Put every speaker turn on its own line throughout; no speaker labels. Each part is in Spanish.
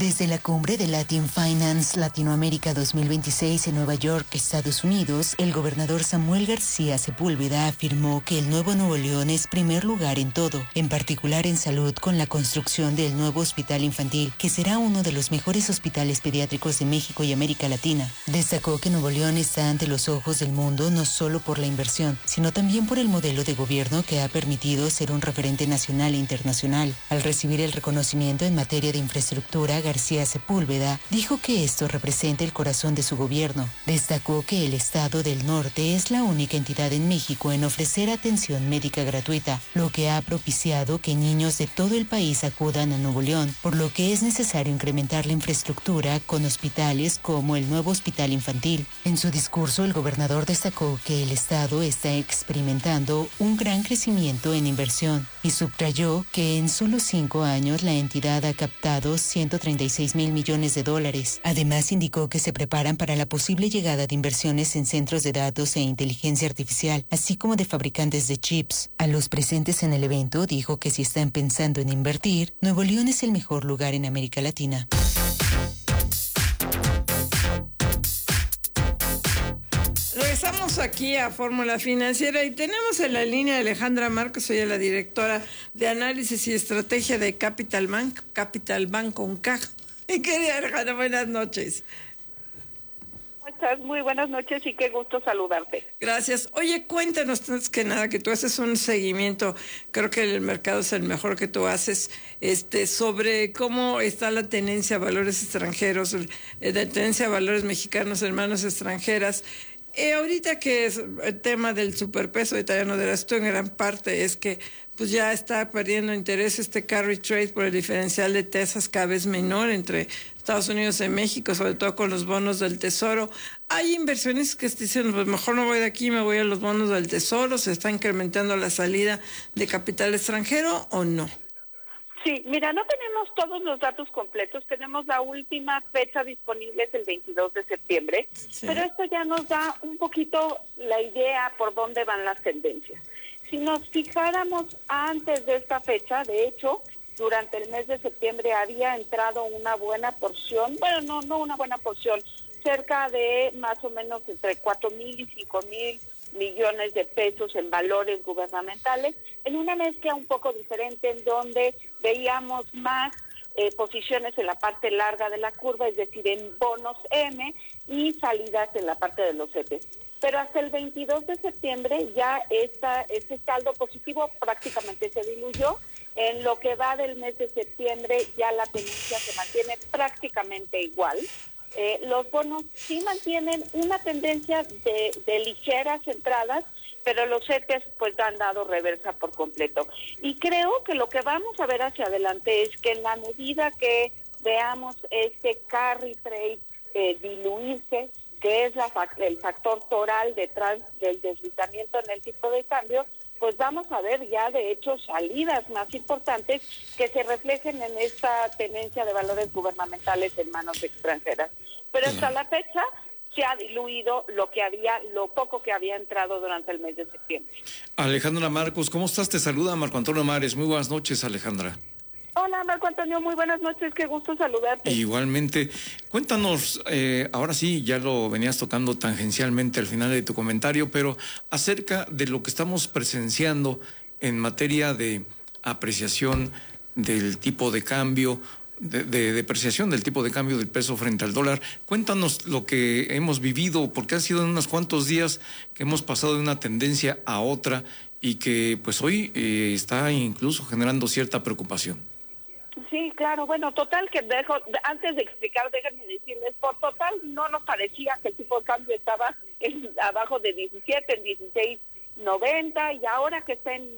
Desde la cumbre de Latin Finance Latinoamérica 2026 en Nueva York, Estados Unidos, el gobernador Samuel García Sepúlveda afirmó que el nuevo Nuevo León es primer lugar en todo, en particular en salud, con la construcción del nuevo hospital infantil, que será uno de los mejores hospitales pediátricos de México y América Latina. Destacó que Nuevo León está ante los ojos del mundo no solo por la inversión, sino también por el modelo de gobierno que ha permitido ser un referente nacional e internacional. Al recibir el reconocimiento en materia de infraestructura, García Sepúlveda dijo que esto representa el corazón de su gobierno. Destacó que el Estado del Norte es la única entidad en México en ofrecer atención médica gratuita, lo que ha propiciado que niños de todo el país acudan a Nuevo León, por lo que es necesario incrementar la infraestructura con hospitales como el nuevo hospital infantil. En su discurso, el gobernador destacó que el Estado está experimentando un gran crecimiento en inversión y subrayó que en solo 5 años la entidad ha captado 136 mil millones de dólares. Además, indicó que se preparan para la posible llegada de inversiones en centros de datos e inteligencia artificial, así como de fabricantes de chips. A los presentes en el evento dijo que si están pensando en invertir, Nuevo León es el mejor lugar en América Latina.
Regresamos aquí a Fórmula Financiera y tenemos en la línea a Alejandra Marcos, ella es la directora de análisis y estrategia de Capital Bank con CAG. Querida Alejandra, buenas noches.
¿Cómo estás? Muy buenas noches y qué gusto saludarte.
Gracias. Oye, cuéntanos antes que nada que tú haces un seguimiento, creo que el mercado es el mejor que tú haces, sobre cómo está la tenencia a valores extranjeros, la tenencia a valores mexicanos en manos extranjeras. Ahorita que es el tema del superpeso italiano de esto en gran parte es que pues ya está perdiendo interés carry trade por el diferencial de tasas cada vez menor entre Estados Unidos y México, sobre todo con los bonos del Tesoro. Hay inversiones que dicen, pues mejor no voy de aquí, me voy a los bonos del Tesoro. ¿Se está incrementando la salida de capital extranjero o no?
Sí, mira, no tenemos todos los datos completos, tenemos la última fecha disponible, es el 22 de septiembre, sí. Pero esto ya nos da un poquito la idea por dónde van las tendencias. Si nos fijáramos antes de esta fecha, de hecho, durante el mes de septiembre había entrado una buena porción, bueno, no una buena porción, cerca de más o menos entre 4,000 y 5,000 millones de pesos en valores gubernamentales, en una mezcla un poco diferente en donde veíamos más posiciones en la parte larga de la curva, es decir, en bonos M y salidas en la parte de los ETEs. Pero hasta el 22 de septiembre ya este saldo positivo prácticamente se diluyó. En lo que va del mes de septiembre ya la tendencia se mantiene prácticamente igual. Los bonos sí mantienen una tendencia de ligeras entradas, pero los CETES pues han dado reversa por completo. Y creo que lo que vamos a ver hacia adelante es que en la medida que veamos este carry trade diluirse, que es el factor toral detrás del deslizamiento en el tipo de cambio, pues vamos a ver ya de hecho salidas más importantes que se reflejen en esta tenencia de valores gubernamentales en manos extranjeras. Pero hasta la fecha se ha diluido lo poco que había entrado durante el mes de septiembre.
Alejandra Marcos, ¿cómo estás? Te saluda Marco Antonio Mares. Muy buenas noches, Alejandra.
Hola, Marco Antonio, muy buenas noches, qué gusto saludarte.
Igualmente. Cuéntanos, ahora sí, ya lo venías tocando tangencialmente al final de tu comentario, pero acerca de lo que estamos presenciando en materia de apreciación del tipo de cambio, de depreciación del tipo de cambio del peso frente al dólar. Cuéntanos lo que hemos vivido, porque han sido en unos cuantos días que hemos pasado de una tendencia a otra y que pues hoy está incluso generando cierta preocupación.
Sí, claro, bueno, total que antes de explicar, déjenme decirles, por total no nos parecía que el tipo de cambio estaba abajo de 17, en 16.90 y ahora que está en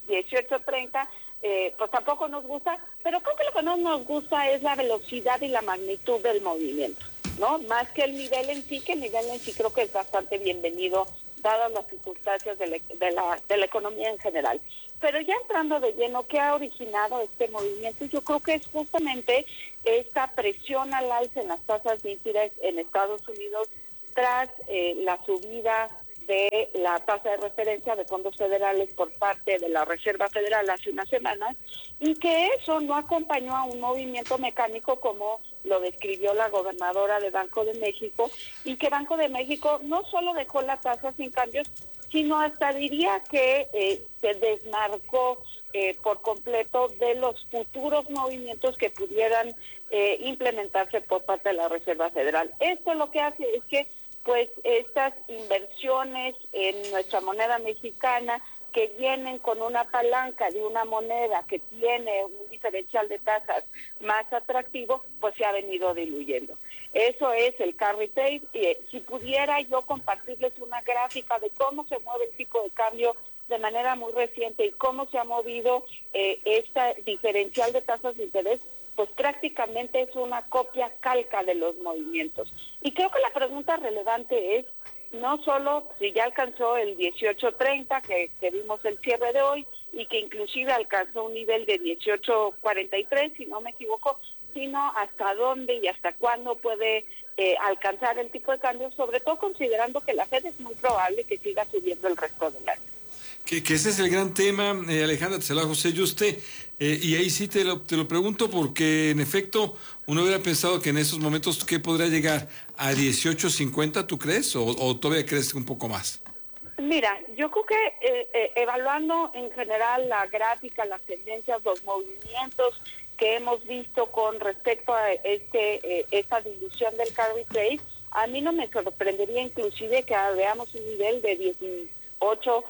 18.30, pues tampoco nos gusta, pero creo que lo que no nos gusta es la velocidad y la magnitud del movimiento, ¿no? Más que el nivel en sí, que el nivel en sí creo que es bastante bienvenido dadas las circunstancias de la economía en general. Pero ya entrando de lleno, ¿qué ha originado este movimiento? Yo creo que es justamente esta presión al alza en las tasas de interés en Estados Unidos tras la subida de la tasa de referencia de fondos federales por parte de la Reserva Federal hace unas semanas, y que eso no acompañó a un movimiento mecánico como lo describió la gobernadora de Banco de México, y que Banco de México no solo dejó la tasa sin cambios, sino hasta diría que se desmarcó por completo de los futuros movimientos que pudieran implementarse por parte de la Reserva Federal. Esto lo que hace es que pues estas inversiones en nuestra moneda mexicana, que vienen con una palanca de una moneda que tiene un diferencial de tasas más atractivo, pues se ha venido diluyendo. Eso es el carry trade. Si pudiera yo compartirles una gráfica de cómo se mueve el tipo de cambio de manera muy reciente y cómo se ha movido este diferencial de tasas de interés, pues prácticamente es una copia calca de los movimientos. Y creo que la pregunta relevante es no solo si ya alcanzó el 18.30 que vimos el cierre de hoy, y que inclusive alcanzó un nivel de 18.43, si no me equivoco, sino hasta dónde y hasta cuándo puede alcanzar el tipo de cambio, sobre todo considerando que la Fed es muy probable que siga subiendo el resto del año.
Que ese es el gran tema, Alejandra, te saluda José Yuste, y ahí sí te lo pregunto porque en efecto uno hubiera pensado que en esos momentos ¿qué podría llegar? ¿A 18.50 tú crees o todavía crees un poco más?
Mira, yo creo que evaluando en general la gráfica, las tendencias, los movimientos que hemos visto con respecto a esta dilución del carry trade, a mí no me sorprendería inclusive que veamos un nivel de 18.70,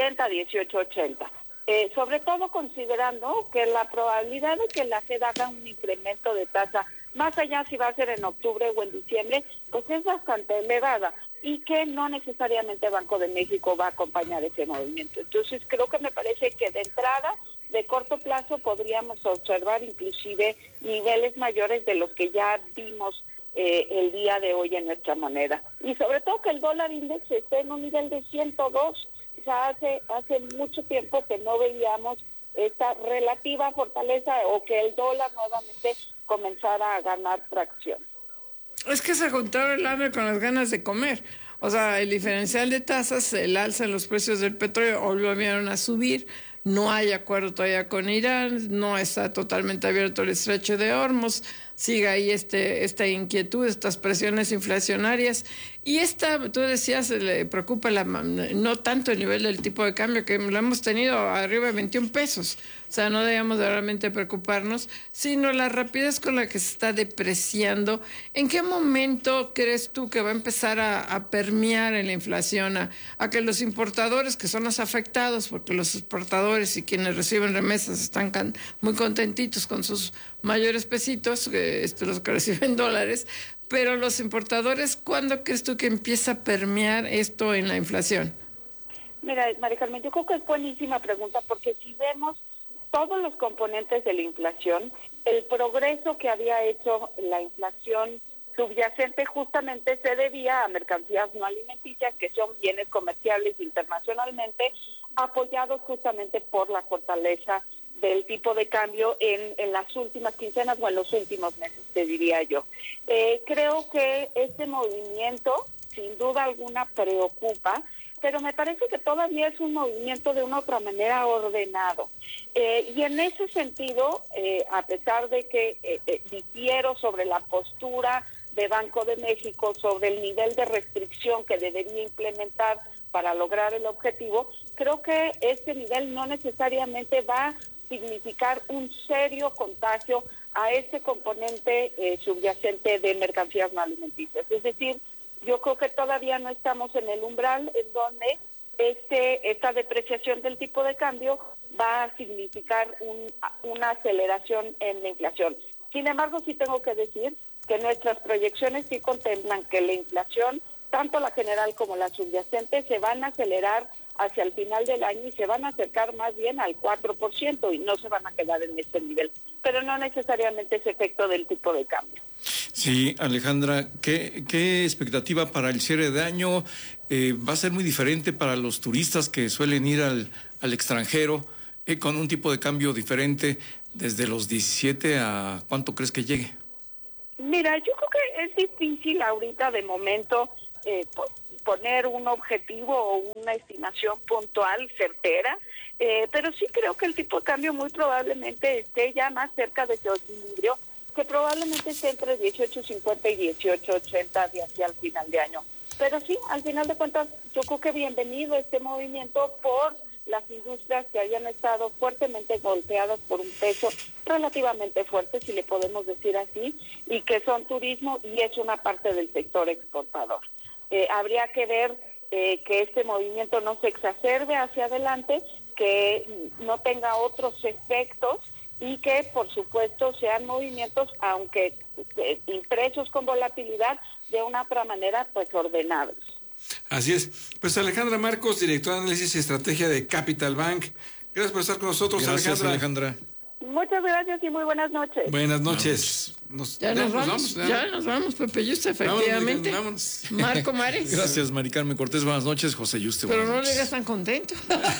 18.80. Sobre todo considerando que la probabilidad de que la Fed haga un incremento de tasa, más allá si va a ser en octubre o en diciembre, pues es bastante elevada, y que no necesariamente Banco de México va a acompañar ese movimiento. Entonces creo que me parece que de entrada, de corto plazo, podríamos observar inclusive niveles mayores de los que ya vimos el día de hoy en nuestra moneda. Y sobre todo que el dólar index esté en un nivel de 102. O sea, hace mucho tiempo que no veíamos esta relativa fortaleza o que el dólar nuevamente comenzara a ganar tracción.
Es que se juntaron el hambre con las ganas de comer. O sea, el diferencial de tasas, el alza en los precios del petróleo volvieron a subir. No hay acuerdo todavía con Irán, no está totalmente abierto el estrecho de Hormuz, sigue ahí esta inquietud, estas presiones inflacionarias. Y tú decías, le preocupa no tanto el nivel del tipo de cambio, que lo hemos tenido arriba de 21 pesos. O sea, no debemos de realmente preocuparnos, sino la rapidez con la que se está depreciando. ¿En qué momento crees tú que va a empezar a permear en la inflación, a que los importadores, que son los afectados, porque los exportadores y quienes reciben remesas están muy contentitos con sus mayores pesitos, los que reciben dólares, pero los importadores, ¿cuándo crees tú que empieza a permear esto en la inflación?
Mira, María Carmen, yo creo que es buenísima pregunta, porque si vemos todos los componentes de la inflación, el progreso que había hecho la inflación subyacente justamente se debía a mercancías no alimenticias, que son bienes comerciales internacionalmente, apoyados justamente por la fortaleza del tipo de cambio en las últimas quincenas o en los últimos meses, te diría yo. Creo que este movimiento, sin duda alguna, preocupa, pero me parece que todavía es un movimiento de una otra manera ordenado. Y en ese sentido, a pesar de que difiero sobre la postura de Banco de México, sobre el nivel de restricción que debería implementar para lograr el objetivo, creo que este nivel no necesariamente va a significar un serio contagio a ese componente subyacente de mercancías no alimenticias. Es decir, yo creo que todavía no estamos en el umbral en donde esta depreciación del tipo de cambio va a significar una aceleración en la inflación. Sin embargo, sí tengo que decir que nuestras proyecciones sí contemplan que la inflación, tanto la general como la subyacente, se van a acelerar hacia el final del año y se van a acercar más bien al 4% y no se van a quedar en este nivel, pero no necesariamente es efecto del tipo de cambio.
Sí, Alejandra, ¿qué expectativa para el cierre de año? ¿Va a ser muy diferente para los turistas que suelen ir al extranjero con un tipo de cambio diferente desde los 17 a cuánto crees que llegue?
Mira, yo creo que es difícil ahorita de momento poner un objetivo o una estimación puntual, certera, pero sí creo que el tipo de cambio muy probablemente esté ya más cerca de su equilibrio, que probablemente esté entre 18.50 y 18.80 de aquí al final de año. Pero sí, al final de cuentas, yo creo que bienvenido este movimiento por las industrias que hayan estado fuertemente golpeadas por un peso relativamente fuerte, si le podemos decir así, y que son turismo y es una parte del sector exportador. Habría que ver que este movimiento no se exacerbe hacia adelante, que no tenga otros efectos y que, por supuesto, sean movimientos, aunque impresos con volatilidad, de una otra manera, pues ordenados.
Así es. Pues Alejandra Marcos, directora de Análisis y Estrategia de Capital Bank. Gracias por estar con nosotros,
Gracias, Alejandra.
Muchas gracias y muy buenas noches.
Buenas noches.
Ya nos vamos, Pepe Yuste, efectivamente.
Vámonos.
Marco Mares.
Gracias, Mari Carmen Cortés. Buenas noches, José Yuste.
Pero no le digas tan contento.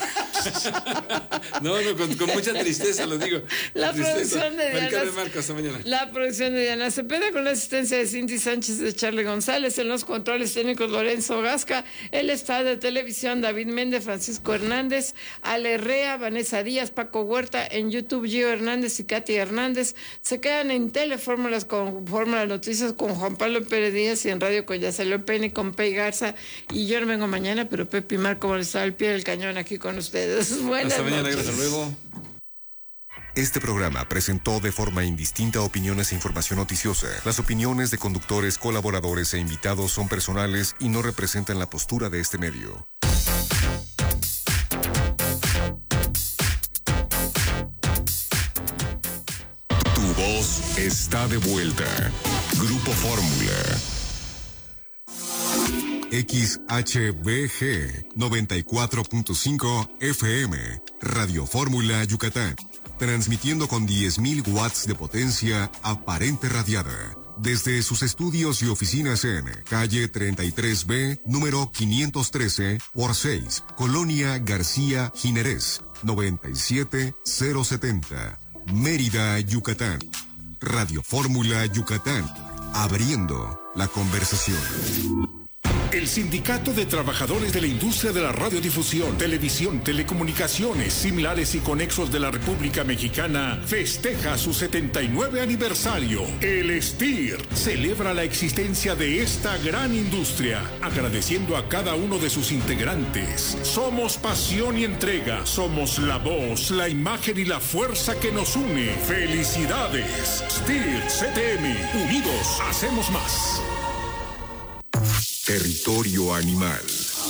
No, con mucha tristeza lo digo.
La producción de Diana.
Marcos, hasta mañana.
La producción de Diana Cepeda con la asistencia de Cindy Sánchez, de Charlie González, en los controles técnicos Lorenzo Gasca, el staff de televisión David Méndez, Francisco Hernández, Ale Herrea, Vanessa Díaz, Paco Huerta, en YouTube Gio Hernández y Katy Hernández. Se quedan en Telefórmulas con Fórmula Noticias con Juan Pablo Pérez Díaz y en Radio con Yacelo Pene, con Pei Garza, y yo no vengo mañana, pero Pepe y Marco van a estar al pie del cañón aquí con ustedes. Buenas
Hasta mañana,
noches.
gracias.
Hasta luego.
Este programa presentó de forma indistinta opiniones e información noticiosa. Las opiniones de conductores, colaboradores e invitados son personales y no representan la postura de este medio. Tu voz está de vuelta. Grupo Fórmula. XHBG 94.5 FM, Radio Fórmula Yucatán, transmitiendo con 10.000 watts de potencia aparente radiada, desde sus estudios y oficinas en calle 33B, número 513 por 6, Colonia García Jiménez, 97070, Mérida, Yucatán. Radio Fórmula Yucatán, abriendo la conversación.
El Sindicato de Trabajadores de la Industria de la Radiodifusión, Televisión, Telecomunicaciones, Similares y Conexos de la República Mexicana festeja su 79 aniversario. El STIR celebra la existencia de esta gran industria, agradeciendo a cada uno de sus integrantes. Somos pasión y entrega, somos la voz, la imagen y la fuerza que nos une. ¡Felicidades! STIR CTM, unidos hacemos más.
Territorio animal.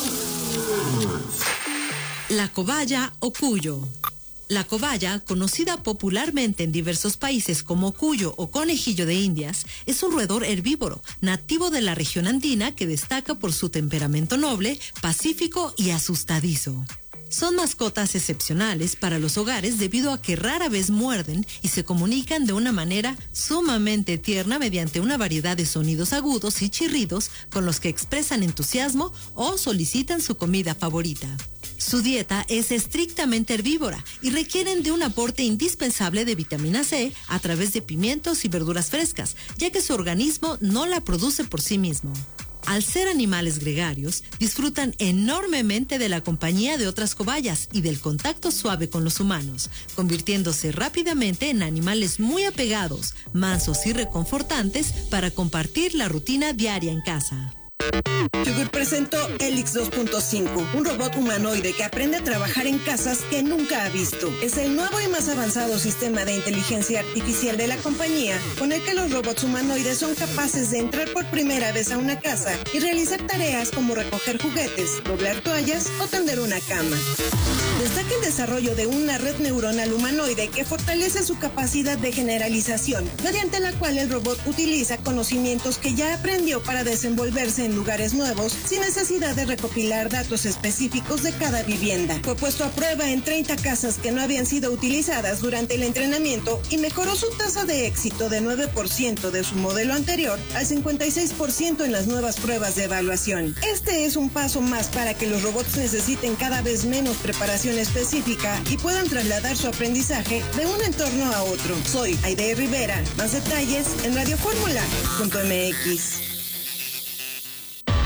La cobaya o cuyo. La cobaya, conocida popularmente en diversos países como cuyo o conejillo de Indias, es un roedor herbívoro, nativo de la región andina que destaca por su temperamento noble, pacífico y asustadizo. Son mascotas excepcionales para los hogares debido a que rara vez muerden y se comunican de una manera sumamente tierna mediante una variedad de sonidos agudos y chirridos con los que expresan entusiasmo o solicitan su comida favorita. Su dieta es estrictamente herbívora y requieren de un aporte indispensable de vitamina C a través de pimientos y verduras frescas, ya que su organismo no la produce por sí mismo. Al ser animales gregarios, disfrutan enormemente de la compañía de otras cobayas y del contacto suave con los humanos, convirtiéndose rápidamente en animales muy apegados, mansos y reconfortantes para compartir la rutina diaria en casa.
Chugur presentó Helix 2.5, un robot humanoide que aprende a trabajar en casas que nunca ha visto. Es el nuevo y más avanzado sistema de inteligencia artificial de la compañía, con el que los robots humanoides son capaces de entrar por primera vez a una casa y realizar tareas como recoger juguetes, doblar toallas o tender una cama. Destaca el desarrollo de una red neuronal humanoide que fortalece su capacidad de generalización, mediante la cual el robot utiliza conocimientos que ya aprendió para desenvolverse en lugares nuevos sin necesidad de recopilar datos específicos de cada vivienda. Fue puesto a prueba en 30 casas que no habían sido utilizadas durante el entrenamiento y mejoró su tasa de éxito de 9% de su modelo anterior al 56% en las nuevas pruebas de evaluación. Este es un paso más para que los robots necesiten cada vez menos preparación específica y puedan trasladar su aprendizaje de un entorno a otro. Soy Aide Rivera. Más detalles en radiofórmula.mx.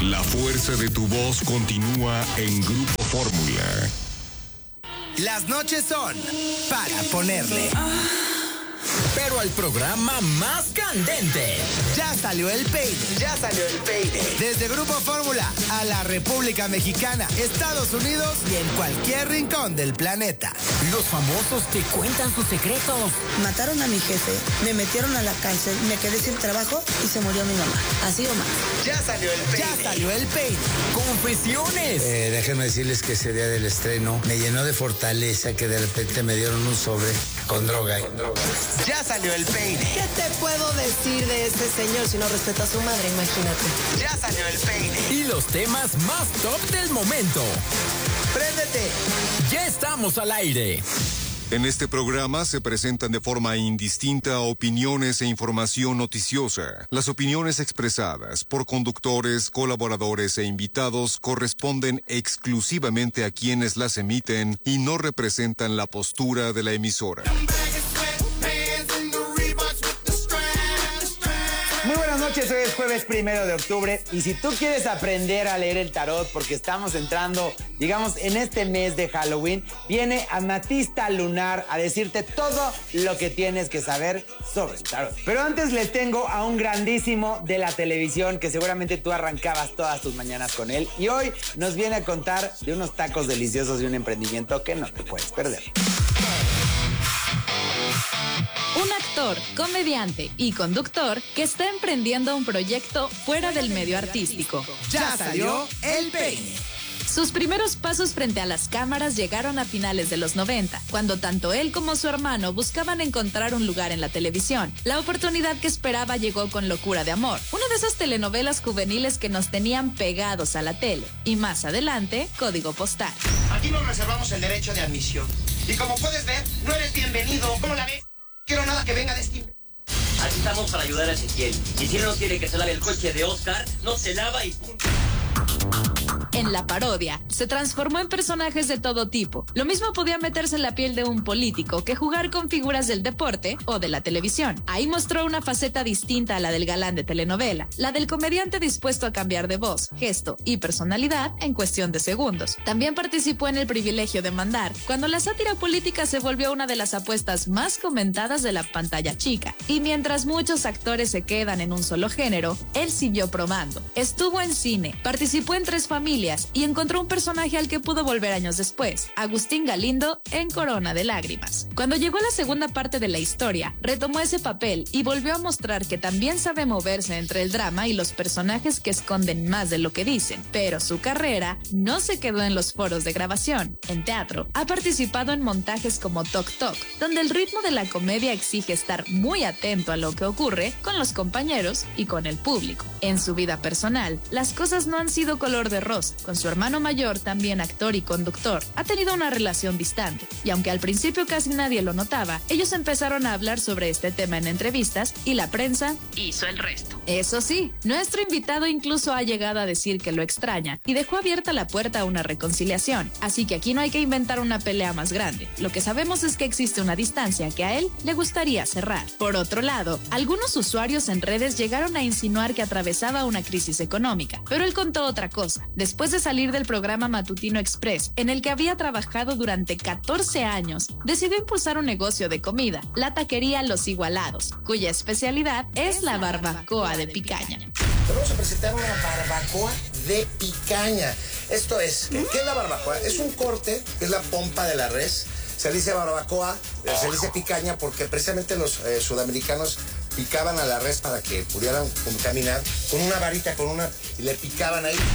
La fuerza de tu voz continúa en Grupo Fórmula.
Las noches son para ponerle.
Pero al programa más candente.
Ya salió el peine. Ya salió el peine. Desde Grupo Fórmula a la República Mexicana, Estados Unidos y en cualquier rincón del planeta.
Los famosos que cuentan sus secretos.
Mataron a mi jefe, me metieron a la cárcel, me quedé sin trabajo y se murió mi mamá. Así o más.
Ya salió el peine. Ya salió el peine.
Confesiones.
Déjenme decirles que ese día del estreno me llenó de fortaleza que de repente me dieron un sobre con droga.
Ya salió el peine.
¿Qué te puedo decir de este señor si no respeta a su madre? Imagínate.
Ya salió el peine.
Y los temas más top del momento.
¡Préndete!
Ya estamos al aire.
En este programa se presentan de forma indistinta opiniones e información noticiosa. Las opiniones expresadas por conductores, colaboradores e invitados corresponden exclusivamente a quienes las emiten y no representan la postura de la emisora.
Muy buenas noches, hoy es jueves 1 de octubre y si tú quieres aprender a leer el tarot porque estamos entrando, digamos, en este mes de Halloween, viene Amatista Lunar a decirte todo lo que tienes que saber sobre el tarot. Pero antes les tengo a un grandísimo de la televisión que seguramente tú arrancabas todas tus mañanas con él y hoy nos viene a contar de unos tacos deliciosos y un emprendimiento que no te puedes perder.
Un actor, comediante y conductor que está emprendiendo un proyecto fuera del medio artístico.
Ya salió el peine.
Sus primeros pasos frente a las cámaras llegaron a finales de los 90, cuando tanto él como su hermano buscaban encontrar un lugar en la televisión. La oportunidad que esperaba llegó con Locura de Amor, una de esas telenovelas juveniles que nos tenían pegados a la tele. Y más adelante, Código Postal.
Aquí nos reservamos el derecho de admisión. Y como puedes ver, no eres bienvenido. ¿Cómo la ves? Quiero nada que venga de este...
Aquí estamos para ayudar a Ezequiel. Y si él no quiere que se lave el coche de Oscar, no se lava y punto.
En la parodia, se transformó en personajes de todo tipo. Lo mismo podía meterse en la piel de un político que jugar con figuras del deporte o de la televisión. Ahí mostró una faceta distinta a la del galán de telenovela, la del comediante dispuesto a cambiar de voz, gesto y personalidad en cuestión de segundos. También participó en El privilegio de mandar, cuando la sátira política se volvió una de las apuestas más comentadas de la pantalla chica. Y mientras muchos actores se quedan en un solo género, él siguió probando. Estuvo en cine, participó en Tres Familias y encontró un personaje al que pudo volver años después, Agustín Galindo en Corona de Lágrimas. Cuando llegó la segunda parte de la historia, retomó ese papel y volvió a mostrar que también sabe moverse entre el drama y los personajes que esconden más de lo que dicen. Pero su carrera no se quedó en los foros de grabación. En teatro, ha participado en montajes como Toc Toc, donde el ritmo de la comedia exige estar muy atento a lo que ocurre con los compañeros y con el público. En su vida personal, las cosas no han sido color de rosa. Con su hermano mayor, también actor y conductor, ha tenido una relación distante. Y aunque al principio casi nadie lo notaba, ellos empezaron a hablar sobre este tema en entrevistas y la prensa hizo el resto. Eso sí, nuestro invitado incluso ha llegado a decir que lo extraña y dejó abierta la puerta a una reconciliación. Así que aquí no hay que inventar una pelea más grande. Lo que sabemos es que existe una distancia que a él le gustaría cerrar. Por otro lado, algunos usuarios en redes llegaron a insinuar que atravesaba una crisis económica, pero él contó otra cosa. Después de salir del programa Matutino Express, en el que había trabajado durante 14 años, decidió impulsar un negocio de comida, la taquería Los Igualados, cuya especialidad es la barbacoa de picaña.
Te vamos a presentar una barbacoa de picaña. Esto es, ¿qué es la barbacoa? Es un corte, que es la pompa de la res. Se le dice barbacoa, se le dice picaña porque precisamente los sudamericanos picaban a la res para que pudieran caminar con una varita, y le picaban ahí.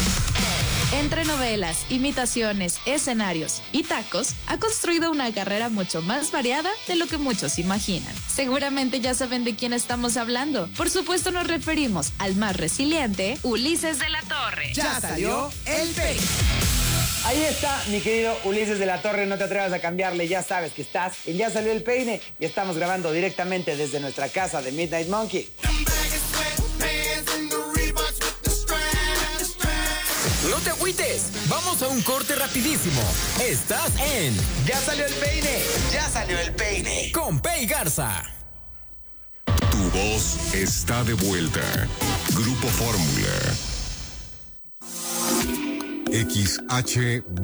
Entre novelas, imitaciones, escenarios y tacos, ha construido una carrera mucho más variada de lo que muchos imaginan. Seguramente ya saben de quién estamos hablando. Por supuesto nos referimos al más resiliente, Ulises de la Torre.
Ya salió el peine.
Ahí está, mi querido Ulises de la Torre, no te atrevas a cambiarle, ya sabes que estás en Ya Salió el Peine y estamos grabando directamente desde nuestra casa de Midnight Monkey.
No te agüites, vamos a un corte rapidísimo. Estás en
Ya Salió el Peine, ya salió el peine.
Con Pei Garza.
Tu voz está de vuelta. Grupo Fórmula. XH